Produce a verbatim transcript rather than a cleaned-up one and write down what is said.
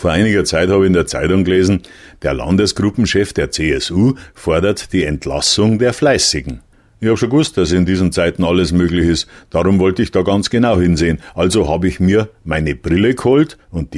Vor einiger Zeit habe ich in der Zeitung gelesen, der Landesgruppenchef der C S U fordert die Entlassung der Fleißigen. Ich habe schon gewusst, dass in diesen Zeiten alles möglich ist. Darum wollte ich da ganz genau hinsehen. Also habe ich mir meine Brille geholt und die